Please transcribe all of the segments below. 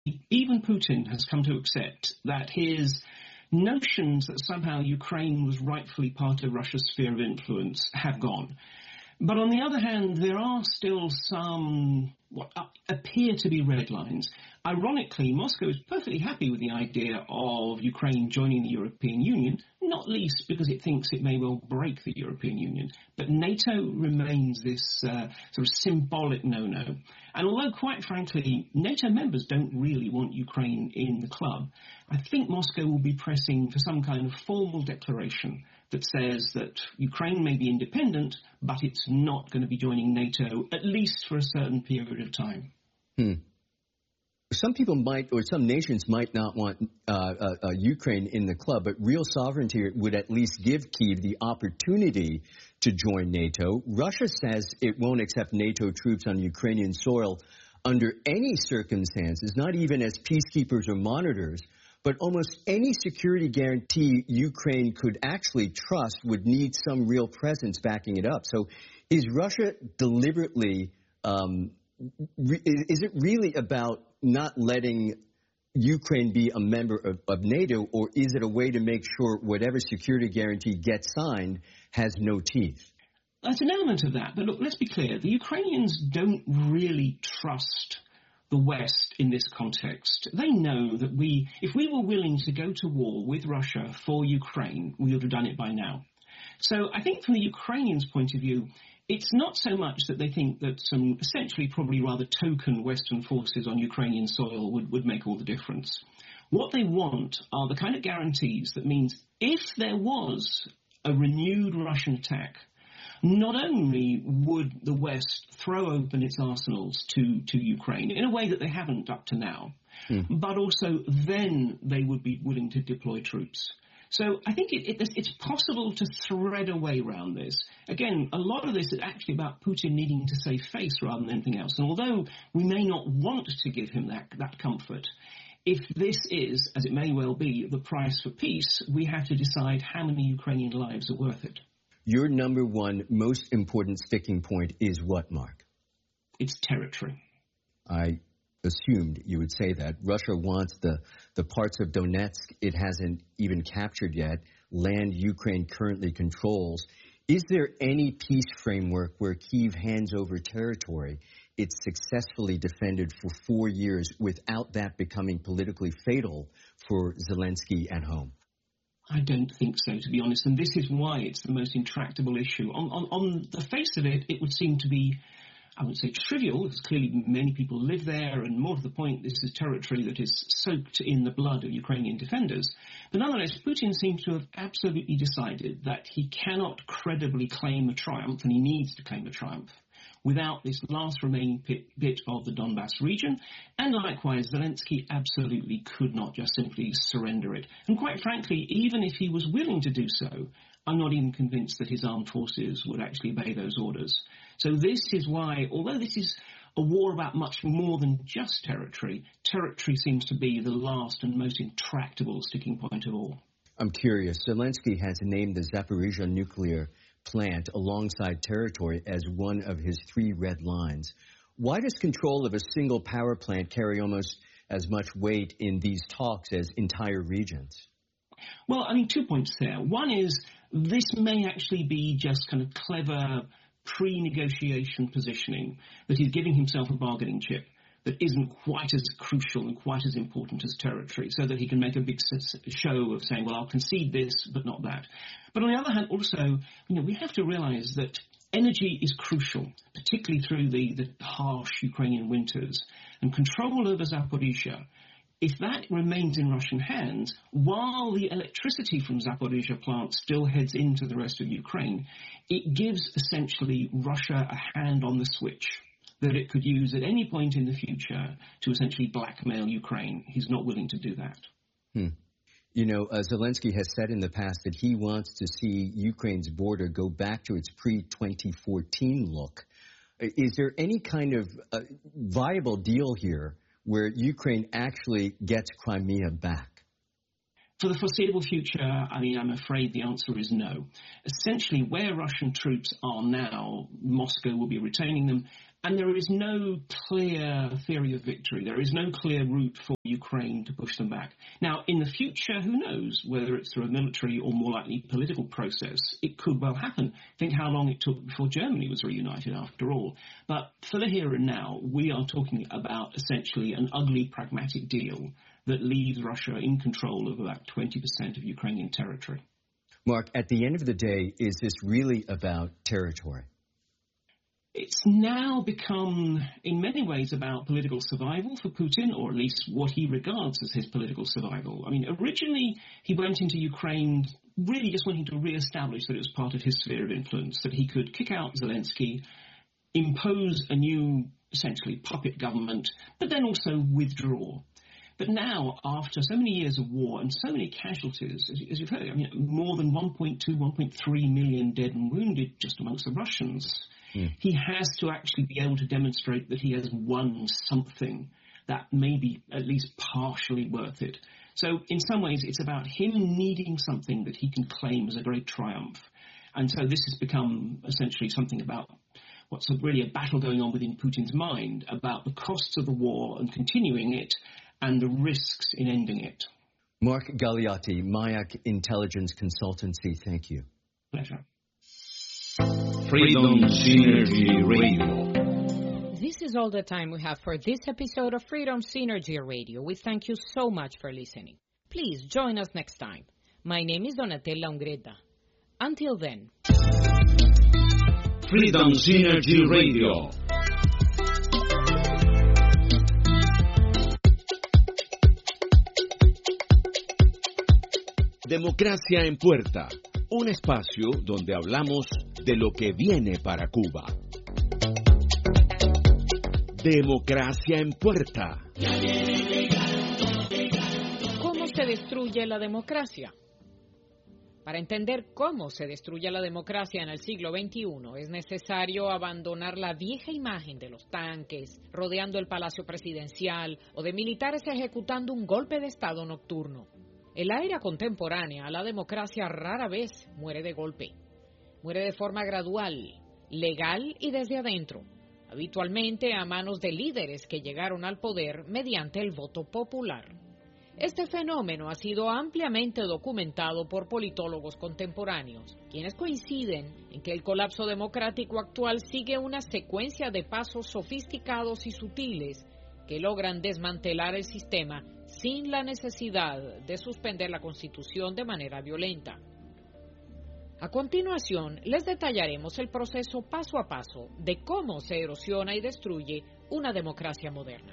even Putin has come to accept that his notions that somehow Ukraine was rightfully part of Russia's sphere of influence have gone. But on the other hand, there are still some what appear to be red lines. Ironically, Moscow is perfectly happy with the idea of Ukraine joining the European Union, not least because it thinks it may well break the European Union. But NATO remains this sort of symbolic no-no. And although, quite frankly, NATO members don't really want Ukraine in the club, I think Moscow will be pressing for some kind of formal declaration that says that Ukraine may be independent, but it's not going to be joining NATO, at least for a certain period of time. Some people might, or some nations might not want Ukraine in the club, but real sovereignty would at least give Kyiv the opportunity to join NATO. Russia says it won't accept NATO troops on Ukrainian soil under any circumstances, not even as peacekeepers or monitors. But almost any security guarantee Ukraine could actually trust would need some real presence backing it up. So is Russia deliberately, is it really about not letting Ukraine be a member of NATO, or is it a way to make sure whatever security guarantee gets signed has no teeth? That's an element of that. But look, let's be clear. The Ukrainians don't really trust the West in this context. They know that if we were willing to go to war with Russia for Ukraine, we would have done it by now. So I think from the Ukrainians' point of view, it's not so much that they think that some essentially probably rather token Western forces on Ukrainian soil would make all the difference. What they want are the kind of guarantees that means if there was a renewed Russian attack, not only would the West throw open its arsenals to Ukraine in a way that they haven't up to now, but also then they would be willing to deploy troops. So I think it's possible to thread a way around this. Again, a lot of this is actually about Putin needing to save face rather than anything else. And although we may not want to give him that comfort, if this is, as it may well be, the price for peace, we have to decide how many Ukrainian lives are worth it. Your number one most important sticking point is what, Mark? It's territory. I assumed you would say that. Russia wants the parts of Donetsk it hasn't even captured yet, land Ukraine currently controls. Is there any peace framework where Kyiv hands over territory it's successfully defended for 4 years without that becoming politically fatal for Zelensky at home? I don't think so, to be honest, and this is why it's the most intractable issue. On the face of it, it would seem to be, I would say, trivial, because clearly many people live there, and more to the point, this is territory that is soaked in the blood of Ukrainian defenders. But nonetheless, Putin seems to have absolutely decided that he cannot credibly claim a triumph, and he needs to claim a triumph, without this last remaining bit of the Donbass region. And likewise, Zelensky absolutely could not just simply surrender it. And quite frankly, even if he was willing to do so, I'm not even convinced that his armed forces would actually obey those orders. So this is why, although this is a war about much more than just territory, territory seems to be the last and most intractable sticking point of all. I'm curious. Zelensky has named the Zaporizhzhia nuclear plant alongside territory as one of his 3 red lines. Why does control of a single power plant carry almost as much weight in these talks as entire regions? Well, I mean, 2 points there. One is this may actually be just kind of clever pre-negotiation positioning, that he's giving himself a bargaining chip that isn't quite as crucial and quite as important as territory, so that he can make a big show of saying, well, I'll concede this, but not that. But on the other hand, also, we have to realize that energy is crucial, particularly through the harsh Ukrainian winters. And control over Zaporizhzhia, if that remains in Russian hands, while the electricity from Zaporizhzhia plant still heads into the rest of Ukraine, it gives essentially Russia a hand on the switch that it could use at any point in the future to essentially blackmail Ukraine. He's not willing to do that. Zelensky has said in the past that he wants to see Ukraine's border go back to its pre-2014 look. Is there any kind of viable deal here where Ukraine actually gets Crimea back? For the foreseeable future, I'm afraid the answer is no. Essentially, where Russian troops are now, Moscow will be retaining them, And there is no clear theory of victory. There is no clear route for Ukraine to push them back. Now, in the future, who knows whether it's through a military or more likely political process. It could well happen. Think how long it took before Germany was reunited after all. But for the here and now, we are talking about essentially an ugly pragmatic deal that leaves Russia in control of about 20% of Ukrainian territory. Mark, at the end of the day, is this really about territory? It's now become, in many ways, about political survival for Putin, or at least what he regards as his political survival. I mean, originally he went into Ukraine really just wanting to re-establish that it was part of his sphere of influence, that he could kick out Zelensky, impose a new, essentially, puppet government, but then also withdraw. But now, after so many years of war and so many casualties, as you've heard, I mean, more than 1.2, 1.3 million dead and wounded just amongst the Russians, he has to actually be able to demonstrate that he has won something that may be at least partially worth it. So in some ways, it's about him needing something that he can claim as a great triumph. And so this has become essentially something about what's really a battle going on within Putin's mind about the costs of the war and continuing it and the risks in ending it. Mark Galeotti, Mayak Intelligence Consultancy, thank you. Pleasure. Freedom Synergy Radio. This is all the time we have for this episode of Freedom Synergy Radio. We thank you so much for listening. Please join us next time. My name is Donatella Ungreta. Until then. Freedom Synergy Radio. Democracia en Puerta, un espacio donde hablamos de lo que viene para Cuba. Democracia en Puerta. ¿Cómo se destruye la democracia? Para entender cómo se destruye la democracia en el siglo XXI, es necesario abandonar la vieja imagen de los tanques rodeando el Palacio Presidencial o de militares ejecutando un golpe de Estado nocturno. En la era contemporánea, la democracia rara vez muere de golpe. Muere de forma gradual, legal y desde adentro, habitualmente a manos de líderes que llegaron al poder mediante el voto popular. Este fenómeno ha sido ampliamente documentado por politólogos contemporáneos, quienes coinciden en que el colapso democrático actual sigue una secuencia de pasos sofisticados y sutiles que logran desmantelar el sistema sin la necesidad de suspender la Constitución de manera violenta. A continuación, les detallaremos el proceso paso a paso de cómo se erosiona y destruye una democracia moderna.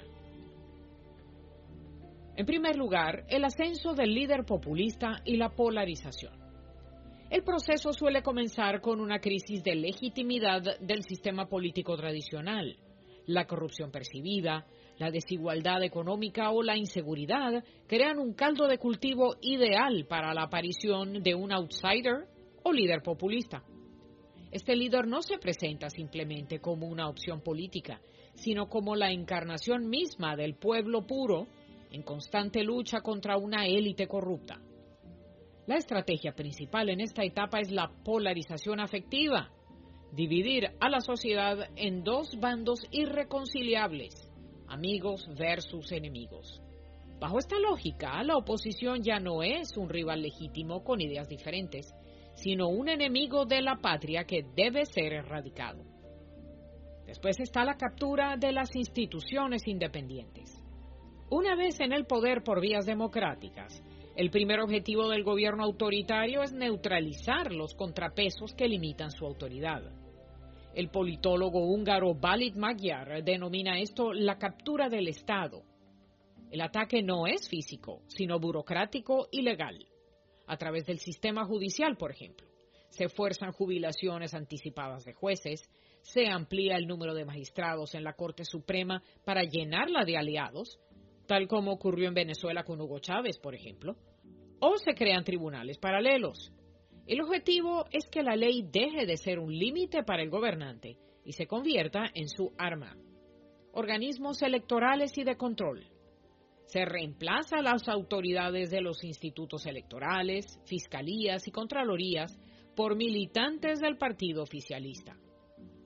En primer lugar, el ascenso del líder populista y la polarización. El proceso suele comenzar con una crisis de legitimidad del sistema político tradicional, la corrupción percibida, la desigualdad económica o la inseguridad crean un caldo de cultivo ideal para la aparición de un outsider o líder populista. Este líder no se presenta simplemente como una opción política, sino como la encarnación misma del pueblo puro en constante lucha contra una élite corrupta. La estrategia principal en esta etapa es la polarización afectiva, dividir a la sociedad en dos bandos irreconciliables, amigos versus enemigos. Bajo esta lógica, la oposición ya no es un rival legítimo con ideas diferentes, sino un enemigo de la patria que debe ser erradicado. Después está la captura de las instituciones independientes. Una vez en el poder por vías democráticas, el primer objetivo del gobierno autoritario es neutralizar los contrapesos que limitan su autoridad. El politólogo húngaro Balint Magyar denomina esto la captura del Estado. El ataque no es físico, sino burocrático y legal. A través del sistema judicial, por ejemplo, se fuerzan jubilaciones anticipadas de jueces, se amplía el número de magistrados en la Corte Suprema para llenarla de aliados, tal como ocurrió en Venezuela con Hugo Chávez, por ejemplo, o se crean tribunales paralelos. El objetivo es que la ley deje de ser un límite para el gobernante y se convierta en su arma. Organismos electorales y de control. Se reemplaza a las autoridades de los institutos electorales, fiscalías y contralorías por militantes del partido oficialista.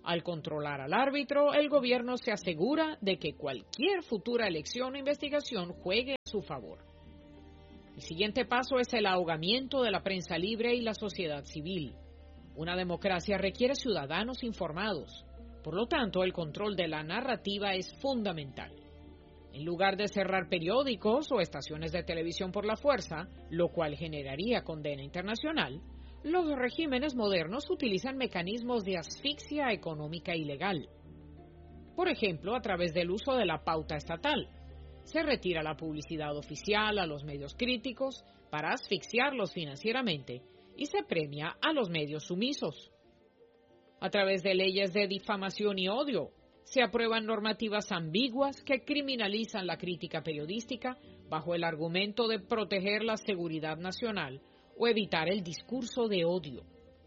Al controlar al árbitro, el gobierno se asegura de que cualquier futura elección o investigación juegue a su favor. El siguiente paso es el ahogamiento de la prensa libre y la sociedad civil. Una democracia requiere ciudadanos informados. Por lo tanto, el control de la narrativa es fundamental. En lugar de cerrar periódicos o estaciones de televisión por la fuerza, lo cual generaría condena internacional, los regímenes modernos utilizan mecanismos de asfixia económica y legal. Por ejemplo, a través del uso de la pauta estatal. Se retira la publicidad oficial a los medios críticos para asfixiarlos financieramente y se premia a los medios sumisos. A través de leyes de difamación y odio, se aprueban normativas ambiguas que criminalizan la crítica periodística bajo el argumento de proteger la seguridad nacional o evitar el discurso de odio.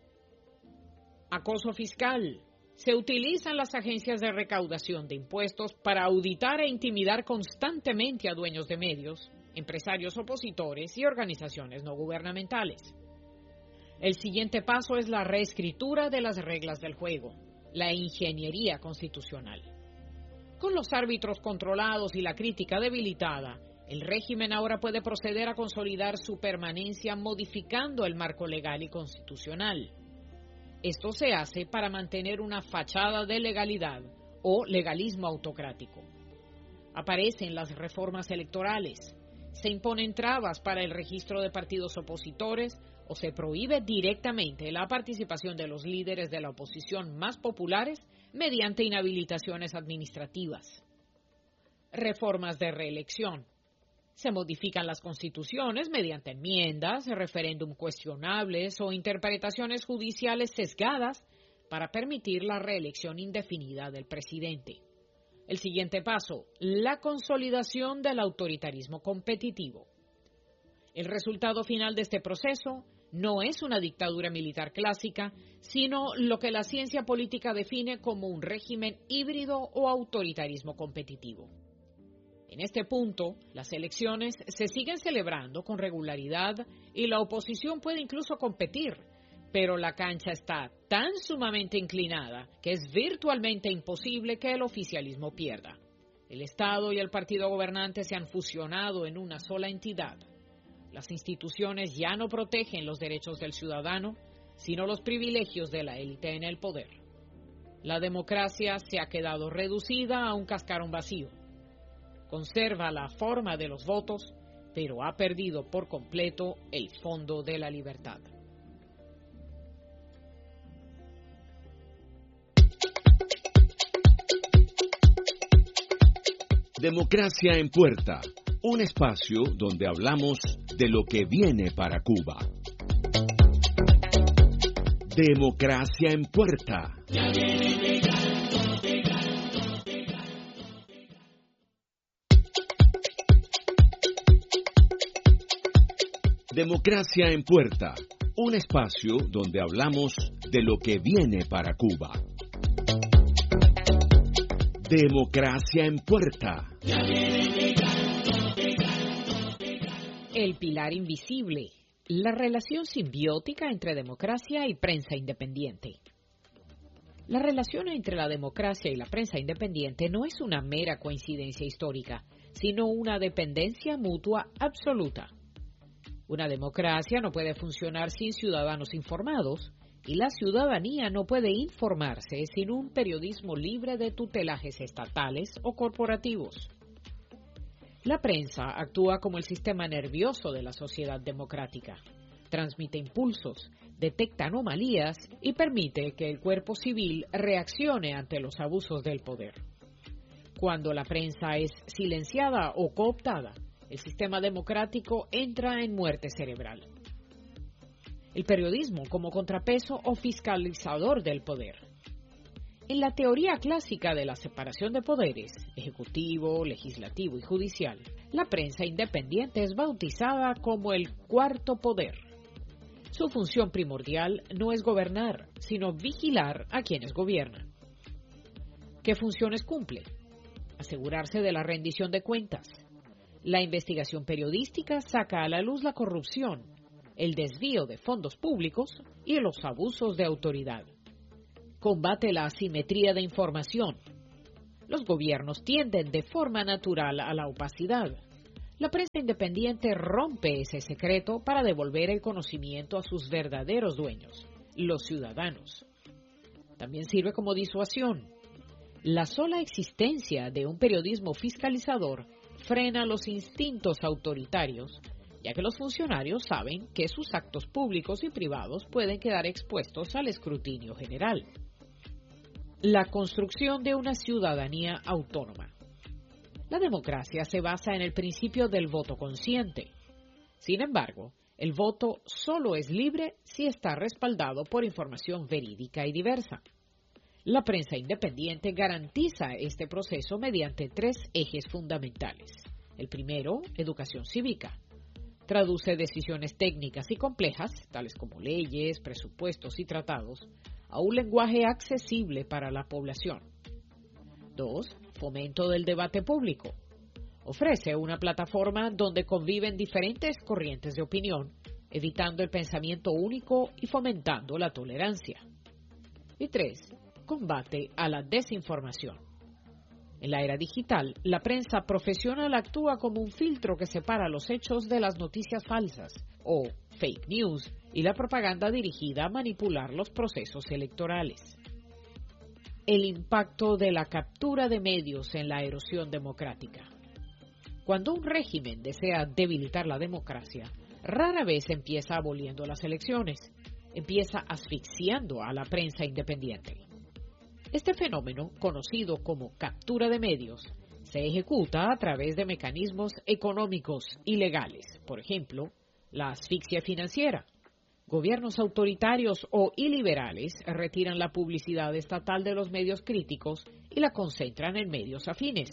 Acoso fiscal. Se utilizan las agencias de recaudación de impuestos para auditar e intimidar constantemente a dueños de medios, empresarios opositores y organizaciones no gubernamentales. El siguiente paso es la reescritura de las reglas del juego, la ingeniería constitucional. Con los árbitros controlados y la crítica debilitada, el régimen ahora puede proceder a consolidar su permanencia modificando el marco legal y constitucional. Esto se hace para mantener una fachada de legalidad o legalismo autocrático. Aparecen las reformas electorales, se imponen trabas para el registro de partidos opositores o se prohíbe directamente la participación de los líderes de la oposición más populares mediante inhabilitaciones administrativas. Reformas de reelección. Se modifican las constituciones mediante enmiendas, referéndum cuestionables o interpretaciones judiciales sesgadas para permitir la reelección indefinida del presidente. El siguiente paso, la consolidación del autoritarismo competitivo. El resultado final de este proceso no es una dictadura militar clásica, sino lo que la ciencia política define como un régimen híbrido o autoritarismo competitivo. En este punto, las elecciones se siguen celebrando con regularidad y la oposición puede incluso competir, pero la cancha está tan sumamente inclinada que es virtualmente imposible que el oficialismo pierda. El Estado y el partido gobernante se han fusionado en una sola entidad. Las instituciones ya no protegen los derechos del ciudadano, sino los privilegios de la élite en el poder. La democracia se ha quedado reducida a un cascarón vacío. Conserva la forma de los votos, pero ha perdido por completo el fondo de la libertad. Democracia en Puerta, un espacio donde hablamos de lo que viene para Cuba. Democracia en Puerta. Democracia en Puerta, un espacio donde hablamos de lo que viene para Cuba. Democracia en Puerta. El pilar invisible, la relación simbiótica entre democracia y prensa independiente. La relación entre la democracia y la prensa independiente no es una mera coincidencia histórica, sino una dependencia mutua absoluta. Una democracia no puede funcionar sin ciudadanos informados y la ciudadanía no puede informarse sin un periodismo libre de tutelajes estatales o corporativos. La prensa actúa como el sistema nervioso de la sociedad democrática. Transmite impulsos, detecta anomalías y permite que el cuerpo civil reaccione ante los abusos del poder. Cuando la prensa es silenciada o cooptada, el sistema democrático entra en muerte cerebral. El periodismo como contrapeso o fiscalizador del poder. En la teoría clásica de la separación de poderes, ejecutivo, legislativo y judicial, la prensa independiente es bautizada como el cuarto poder. Su función primordial no es gobernar, sino vigilar a quienes gobiernan. ¿Qué funciones cumple? Asegurarse de la rendición de cuentas. La investigación periodística saca a la luz la corrupción, el desvío de fondos públicos y los abusos de autoridad. combate la asimetría de información. Los gobiernos tienden de forma natural a la opacidad. La prensa independiente rompe ese secreto para devolver el conocimiento a sus verdaderos dueños, los ciudadanos. También sirve como disuasión. La sola existencia de un periodismo fiscalizador frena los instintos autoritarios, ya que los funcionarios saben que sus actos públicos y privados pueden quedar expuestos al escrutinio general. La construcción de una ciudadanía autónoma. La democracia se basa en el principio del voto consciente. Sin embargo, el voto solo es libre si está respaldado por información verídica y diversa. La prensa independiente garantiza este proceso mediante 3 ejes fundamentales. El primero, educación cívica. Traduce decisiones técnicas y complejas, tales como leyes, presupuestos y tratados, a un lenguaje accesible para la población. 2. Fomento del debate público. Ofrece una plataforma donde conviven diferentes corrientes de opinión, evitando el pensamiento único y fomentando la tolerancia. Y 3. Combate a la desinformación. En la era digital, la prensa profesional actúa como un filtro que separa los hechos de las noticias falsas, o fake news, y la propaganda dirigida a manipular los procesos electorales. El impacto de la captura de medios en la erosión democrática. Cuando un régimen desea debilitar la democracia, rara vez empieza aboliendo las elecciones, empieza asfixiando a la prensa independiente. Este fenómeno, conocido como captura de medios, se ejecuta a través de mecanismos económicos y legales, por ejemplo, la asfixia financiera. Gobiernos autoritarios o iliberales retiran la publicidad estatal de los medios críticos y la concentran en medios afines.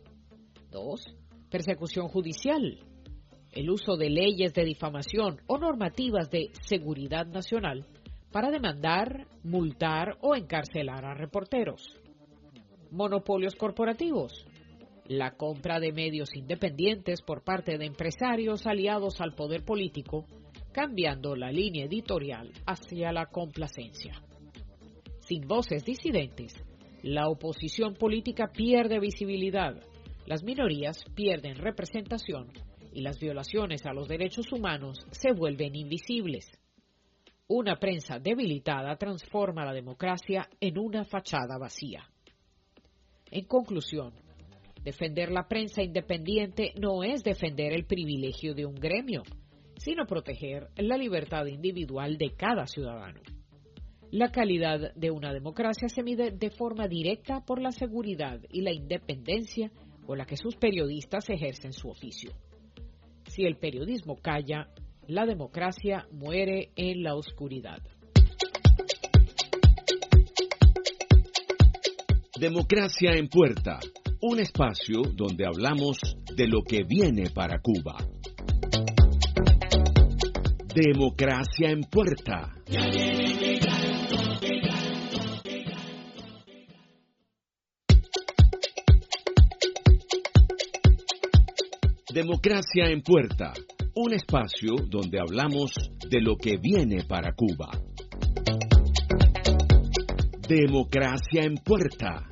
2. Persecución judicial. El uso de leyes de difamación o normativas de seguridad nacional para demandar, multar o encarcelar a reporteros. Monopolios corporativos. La compra de medios independientes por parte de empresarios aliados al poder político, cambiando la línea editorial hacia la complacencia. Sin voces disidentes, la oposición política pierde visibilidad, las minorías pierden representación y las violaciones a los derechos humanos se vuelven invisibles. Una prensa debilitada transforma la democracia en una fachada vacía. En conclusión, defender la prensa independiente no es defender el privilegio de un gremio, sino proteger la libertad individual de cada ciudadano. La calidad de una democracia se mide de forma directa por la seguridad y la independencia con la que sus periodistas ejercen su oficio. Si el periodismo calla, la democracia muere en la oscuridad. Democracia en Puerta, un espacio donde hablamos de lo que viene para Cuba. Democracia en Puerta. Democracia en Puerta, un espacio donde hablamos de lo que viene para Cuba. Democracia en Puerta.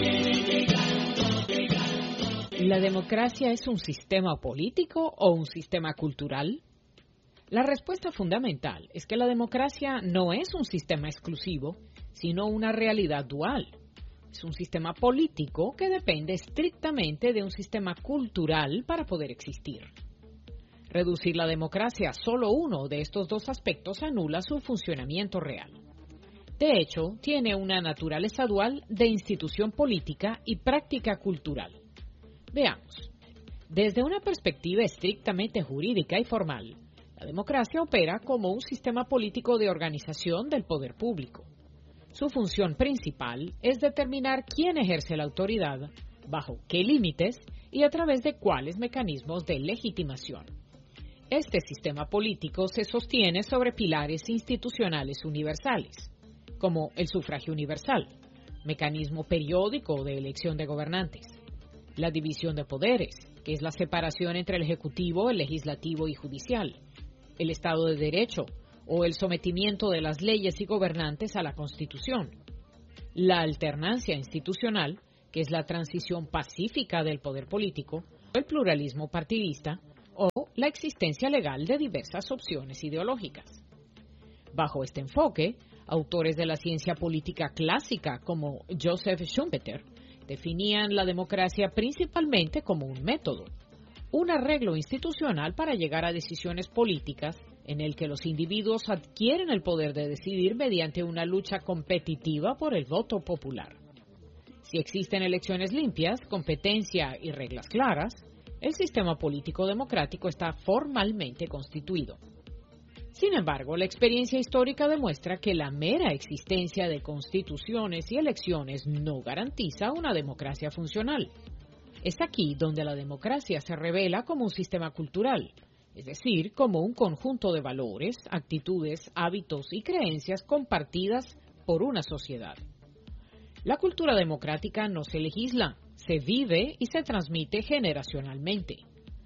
¿La democracia es un sistema político o un sistema cultural? La respuesta fundamental es que la democracia no es un sistema exclusivo, sino una realidad dual. Es un sistema político que depende estrictamente de un sistema cultural para poder existir. Reducir la democracia a solo uno de estos dos aspectos anula su funcionamiento real. De hecho, tiene una naturaleza dual de institución política y práctica cultural. Veamos. Desde una perspectiva estrictamente jurídica y formal, la democracia opera como un sistema político de organización del poder público. Su función principal es determinar quién ejerce la autoridad, bajo qué límites y a través de cuáles mecanismos de legitimación. Este sistema político se sostiene sobre pilares institucionales universales, como el sufragio universal, mecanismo periódico de elección de gobernantes, la división de poderes, que es la separación entre el ejecutivo, el legislativo y judicial, el Estado de Derecho, o el sometimiento de las leyes y gobernantes a la Constitución, la alternancia institucional, que es la transición pacífica del poder político, el pluralismo partidista o la existencia legal de diversas opciones ideológicas. Bajo este enfoque, autores de la ciencia política clásica como Joseph Schumpeter definían la democracia principalmente como un método, un arreglo institucional para llegar a decisiones políticas en el que los individuos adquieren el poder de decidir mediante una lucha competitiva por el voto popular. Si existen elecciones limpias, competencia y reglas claras, el sistema político democrático está formalmente constituido. Sin embargo, la experiencia histórica demuestra que la mera existencia de constituciones y elecciones no garantiza una democracia funcional. Es aquí donde la democracia se revela como un sistema cultural, es decir, como un conjunto de valores, actitudes, hábitos y creencias compartidas por una sociedad. La cultura democrática no se legisla, se vive y se transmite generacionalmente.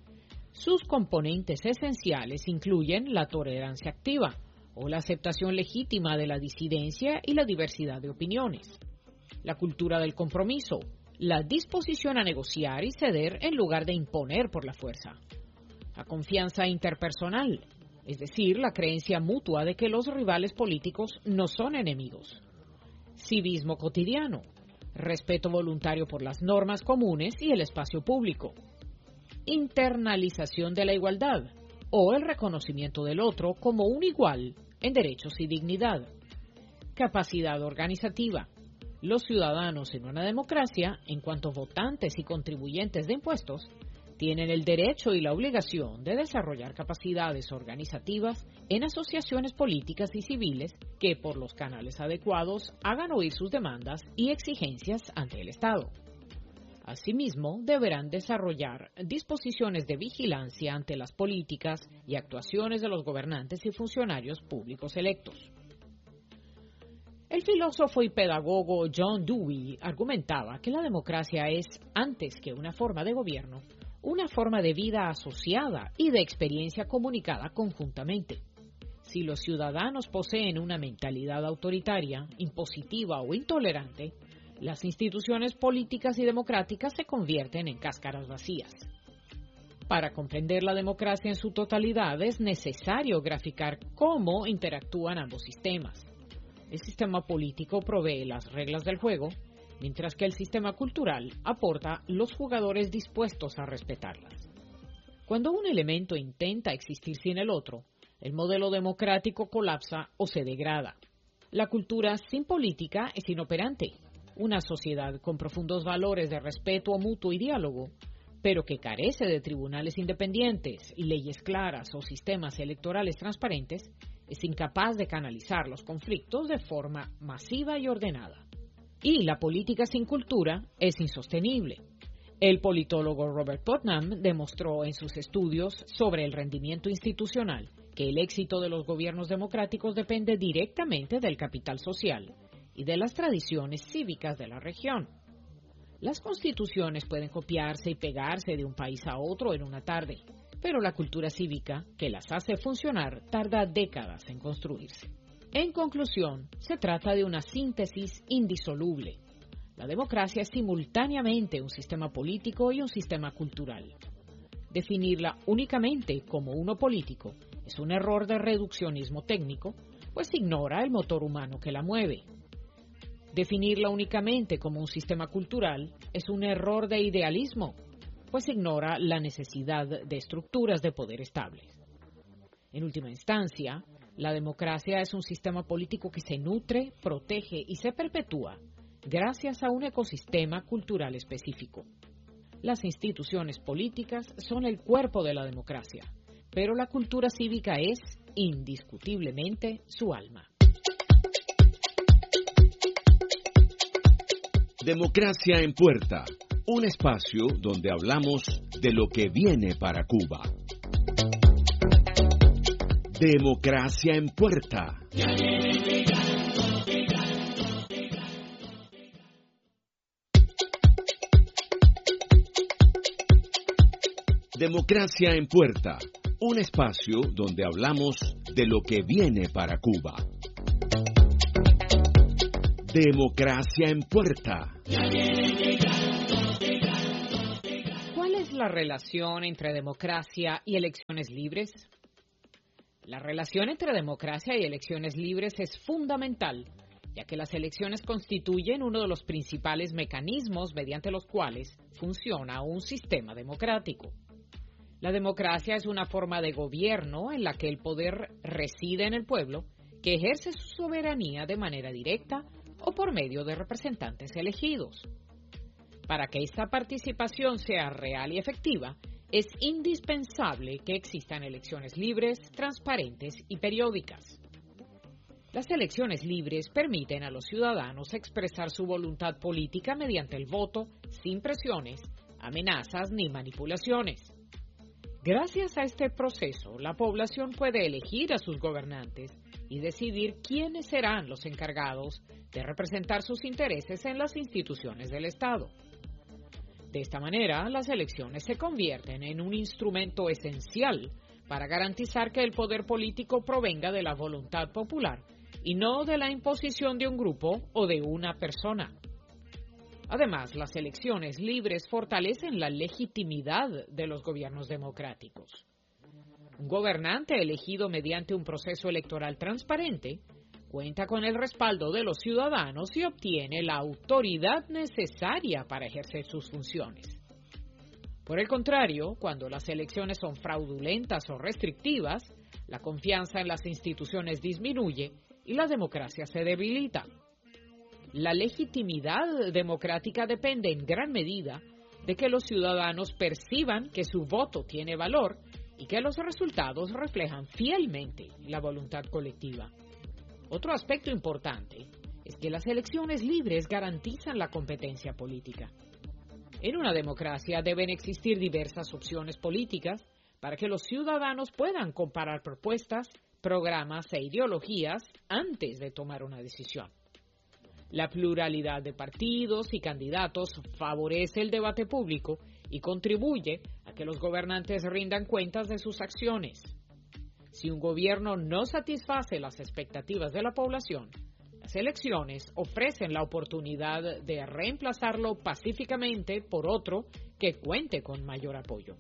Sus componentes esenciales incluyen la tolerancia activa o la aceptación legítima de la disidencia y la diversidad de opiniones, la cultura del compromiso, la disposición a negociar y ceder en lugar de imponer por la fuerza, la confianza interpersonal, es decir, la creencia mutua de que los rivales políticos no son enemigos, civismo cotidiano, respeto voluntario por las normas comunes y el espacio público, internalización de la igualdad o el reconocimiento del otro como un igual en derechos y dignidad, capacidad organizativa. Los ciudadanos en una democracia, en cuanto votantes y contribuyentes de impuestos, tienen el derecho y la obligación de desarrollar capacidades organizativas en asociaciones políticas y civiles que, por los canales adecuados, hagan oír sus demandas y exigencias ante el Estado. Asimismo, deberán desarrollar disposiciones de vigilancia ante las políticas y actuaciones de los gobernantes y funcionarios públicos electos. El filósofo y pedagogo John Dewey argumentaba que la democracia es, antes que una forma de gobierno, una forma de vida asociada y de experiencia comunicada conjuntamente. Si los ciudadanos poseen una mentalidad autoritaria, impositiva o intolerante, las instituciones políticas y democráticas se convierten en cáscaras vacías. Para comprender la democracia en su totalidad es necesario graficar cómo interactúan ambos sistemas. El sistema político provee las reglas del juego, mientras que el sistema cultural aporta los jugadores dispuestos a respetarlas. Cuando un elemento intenta existir sin el otro, el modelo democrático colapsa o se degrada. La cultura sin política es inoperante. Una sociedad con profundos valores de respeto mutuo y diálogo, pero que carece de tribunales independientes, leyes claras o sistemas electorales transparentes, es incapaz de canalizar los conflictos de forma masiva y ordenada. Y la política sin cultura es insostenible. El politólogo Robert Putnam demostró en sus estudios sobre el rendimiento institucional que el éxito de los gobiernos democráticos depende directamente del capital social y de las tradiciones cívicas de la región. Las constituciones pueden copiarse y pegarse de un país a otro en una tarde, pero la cultura cívica que las hace funcionar tarda décadas en construirse. En conclusión, se trata de una síntesis indisoluble. La democracia es simultáneamente un sistema político y un sistema cultural. Definirla únicamente como uno político es un error de reduccionismo técnico, pues ignora el motor humano que la mueve. Definirla únicamente como un sistema cultural es un error de idealismo, pues ignora la necesidad de estructuras de poder estables. En última instancia, la democracia es un sistema político que se nutre, protege y se perpetúa gracias a un ecosistema cultural específico. Las instituciones políticas son el cuerpo de la democracia, pero la cultura cívica es, indiscutiblemente, su alma. Democracia en Puerta, un espacio donde hablamos de lo que viene para Cuba. Democracia en Puerta. Democracia en Puerta, un espacio donde hablamos de lo que viene para Cuba. Democracia en Puerta. ¿Cuál es la relación entre democracia y elecciones libres? La relación entre democracia y elecciones libres es fundamental, ya que las elecciones constituyen uno de los principales mecanismos mediante los cuales funciona un sistema democrático. La democracia es una forma de gobierno en la que el poder reside en el pueblo, que ejerce su soberanía de manera directa o por medio de representantes elegidos. Para que esta participación sea real y efectiva, es indispensable que existan elecciones libres, transparentes y periódicas. Las elecciones libres permiten a los ciudadanos expresar su voluntad política mediante el voto, sin presiones, amenazas ni manipulaciones. Gracias a este proceso, la población puede elegir a sus gobernantes y decidir quiénes serán los encargados de representar sus intereses en las instituciones del Estado. De esta manera, las elecciones se convierten en un instrumento esencial para garantizar que el poder político provenga de la voluntad popular y no de la imposición de un grupo o de una persona. Además, las elecciones libres fortalecen la legitimidad de los gobiernos democráticos. Un gobernante elegido mediante un proceso electoral transparente cuenta con el respaldo de los ciudadanos y obtiene la autoridad necesaria para ejercer sus funciones. Por el contrario, cuando las elecciones son fraudulentas o restrictivas, la confianza en las instituciones disminuye y la democracia se debilita. La legitimidad democrática depende en gran medida de que los ciudadanos perciban que su voto tiene valor y que los resultados reflejan fielmente la voluntad colectiva. Otro aspecto importante es que las elecciones libres garantizan la competencia política. En una democracia deben existir diversas opciones políticas para que los ciudadanos puedan comparar propuestas, programas e ideologías antes de tomar una decisión. La pluralidad de partidos y candidatos favorece el debate público y contribuye a que los gobernantes rindan cuentas de sus acciones. Si un gobierno no satisface las expectativas de la población, las elecciones ofrecen la oportunidad de reemplazarlo pacíficamente por otro que cuente con mayor apoyo.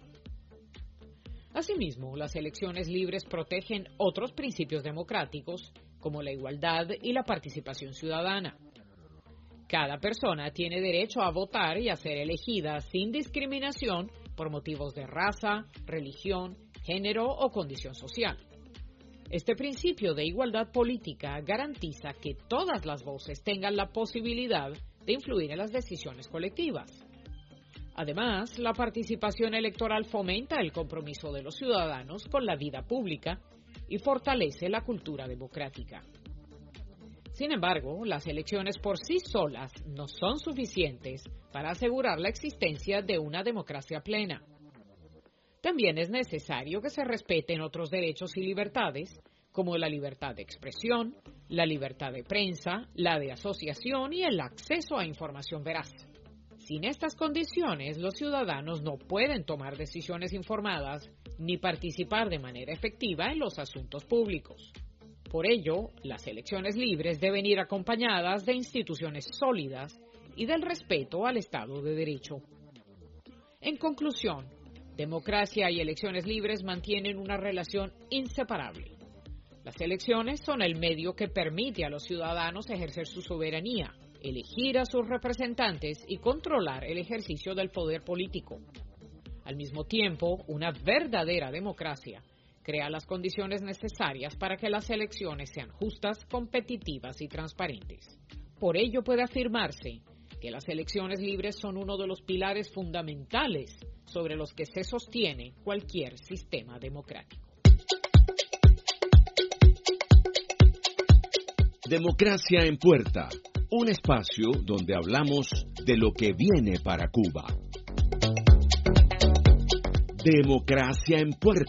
Asimismo, las elecciones libres protegen otros principios democráticos, como la igualdad y la participación ciudadana. Cada persona tiene derecho a votar y a ser elegida sin discriminación por motivos de raza, religión, género o condición social. Este principio de igualdad política garantiza que todas las voces tengan la posibilidad de influir en las decisiones colectivas. Además, la participación electoral fomenta el compromiso de los ciudadanos con la vida pública y fortalece la cultura democrática. Sin embargo, las elecciones por sí solas no son suficientes para asegurar la existencia de una democracia plena. También es necesario que se respeten otros derechos y libertades, como la libertad de expresión, la libertad de prensa, la de asociación y el acceso a información veraz. Sin estas condiciones, los ciudadanos no pueden tomar decisiones informadas ni participar de manera efectiva en los asuntos públicos. Por ello, las elecciones libres deben ir acompañadas de instituciones sólidas y del respeto al Estado de Derecho. En conclusión, democracia y elecciones libres mantienen una relación inseparable. Las elecciones son el medio que permite a los ciudadanos ejercer su soberanía, elegir a sus representantes y controlar el ejercicio del poder político. Al mismo tiempo, una verdadera democracia crea las condiciones necesarias para que las elecciones sean justas, competitivas y transparentes. Por ello puede afirmarse que las elecciones libres son uno de los pilares fundamentales sobre los que se sostiene cualquier sistema democrático. Democracia en Puerta, un espacio donde hablamos de lo que viene para Cuba. Democracia en Puerta.